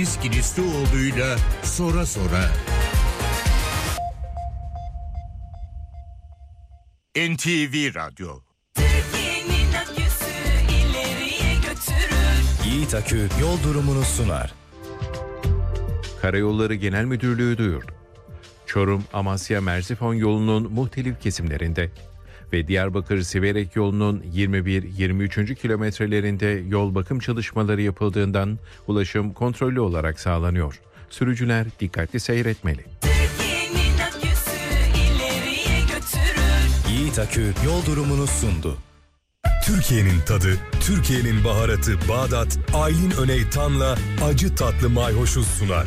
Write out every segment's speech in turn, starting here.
Kilislioğlu'yla Sora Sora. NTV Radyo. Türkiye'nin aküsü ileriye götürür. Yiğit Akü yol durumunu sunar. Karayolları Genel Müdürlüğü duyurdu. Çorum-Amasya-Merzifon yolunun muhtelif kesimlerinde ve Diyarbakır-Siverek yolunun 21-23. kilometrelerinde yol bakım çalışmaları yapıldığından ulaşım kontrollü olarak sağlanıyor. Sürücüler dikkatli seyretmeli. Türkiye'nin aküsü ileriye götürür. Yiğit Akü yol durumunu sundu. Türkiye'nin tadı, Türkiye'nin baharatı Bağdat, Aylin Öneytan'la acı tatlı mayhoşu sunar.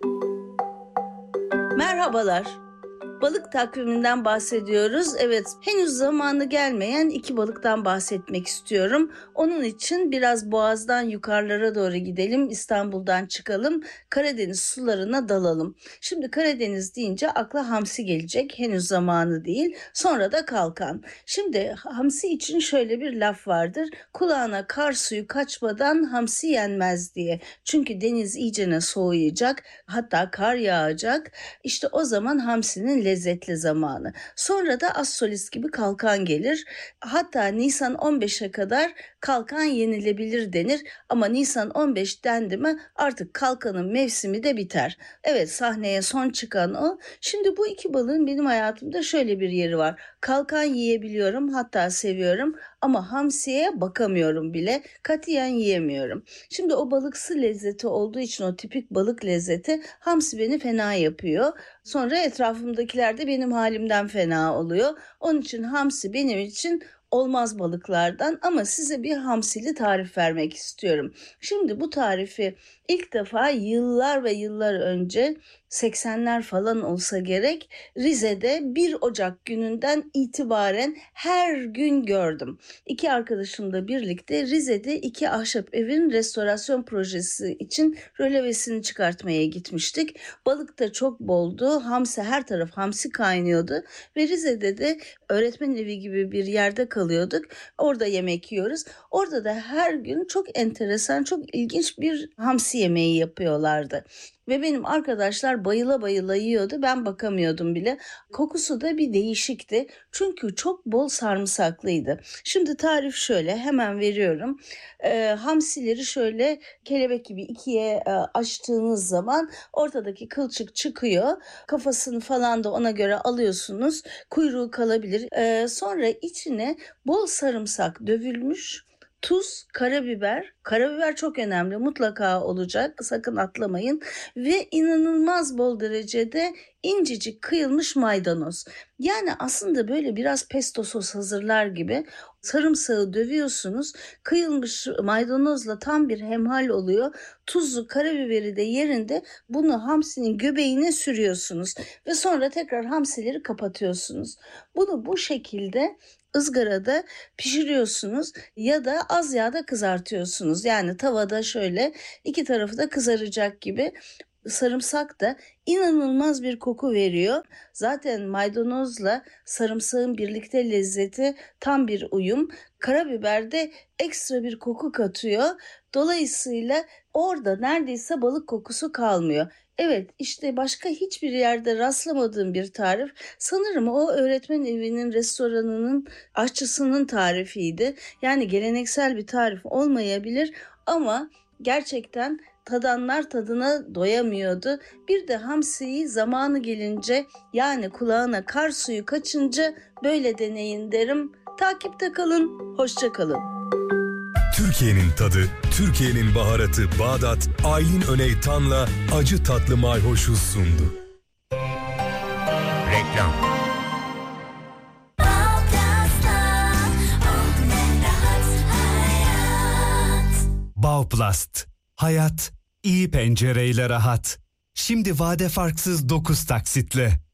Merhabalar. Balık takviminden bahsediyoruz. Evet, henüz zamanı gelmeyen iki balıktan bahsetmek istiyorum. Onun için biraz Boğaz'dan yukarılara doğru gidelim, İstanbul'dan çıkalım, Karadeniz sularına dalalım. Şimdi Karadeniz deyince akla hamsi gelecek, henüz zamanı değil. Sonra da kalkan. Şimdi hamsi için şöyle bir laf vardır. Kulağına kar suyu kaçmadan hamsi yenmez diye. Çünkü deniz iyicene soğuyacak, hatta kar yağacak. İşte o zaman hamsinin lezzetli zamanı. Sonra da az solist gibi kalkan gelir. Hatta Nisan 15'e kadar kalkan yenilebilir denir. Ama Nisan 15 dendi mi artık kalkanın mevsimi de biter. Evet, sahneye son çıkan o. Şimdi bu iki balığın benim hayatımda şöyle bir yeri var. Kalkan yiyebiliyorum, hatta seviyorum ama hamsiye bakamıyorum bile. Katiyen yiyemiyorum. Şimdi o balıksı lezzeti olduğu için, o tipik balık lezzeti, hamsi beni fena yapıyor. Sonra etrafımdakiler de benim halimden fena oluyor. Onun için hamsi benim için olmaz balıklardan, ama size bir hamsili tarif vermek istiyorum. Şimdi bu tarifi ilk defa yıllar ve yıllar önce, 80'ler falan olsa gerek, Rize'de 1 Ocak gününden itibaren her gün gördüm. İki arkadaşımla birlikte Rize'de 2 ahşap evin restorasyon projesi için rölevesini çıkartmaya gitmiştik. Balık da çok boldu. Hamsi, her taraf hamsi kaynıyordu ve Rize'de de öğretmen evi gibi bir yerde kalıyorduk. Orada yemek yiyoruz. Orada da her gün çok enteresan, çok ilginç bir hamsi yemeği yapıyorlardı. Ve benim arkadaşlar bayıla bayıla yiyordu. Ben bakamıyordum bile. Kokusu da bir değişikti. Çünkü çok bol sarımsaklıydı. Şimdi tarif şöyle, hemen veriyorum. Hamsileri şöyle kelebek gibi ikiye açtığınız zaman ortadaki kılçık çıkıyor. Kafasını falan da ona göre alıyorsunuz. Kuyruğu kalabilir. Sonra içine bol sarımsak dövülmüş, tuz, karabiber çok önemli, mutlaka olacak, sakın atlamayın, ve inanılmaz bol derecede incecik kıyılmış maydanoz. Yani aslında böyle biraz pesto sos hazırlar gibi sarımsağı dövüyorsunuz, kıyılmış maydanozla tam bir hemhal oluyor. Tuzu, karabiberi de yerinde, bunu hamsinin göbeğine sürüyorsunuz ve sonra tekrar hamsileri kapatıyorsunuz. Bunu bu şekilde ızgarada pişiriyorsunuz ya da az yağda kızartıyorsunuz. Yani tavada şöyle iki tarafı da kızaracak gibi. Sarımsak da inanılmaz bir koku veriyor. Zaten maydanozla sarımsağın birlikte lezzeti tam bir uyum. Karabiber de ekstra bir koku katıyor. Dolayısıyla orada neredeyse balık kokusu kalmıyor. Evet, işte başka hiçbir yerde rastlamadığım bir tarif. Sanırım o öğretmen evinin restoranının aşçısının tarifiydi. Yani geleneksel bir tarif olmayabilir ama gerçekten tadanlar tadına doyamıyordu. Bir de hamsiyi zamanı gelince, yani kulağına kar suyu kaçınca böyle deneyin derim. Takipte kalın, hoşça kalın. Türkiye'nin tadı, Türkiye'nin baharatı Bağdat, Aylin Öneytan'la acı tatlı mayhoşu sundu. Reklam. Bauplast. Hayat iyi pencereyle rahat. Şimdi vade farksız 9 taksitle.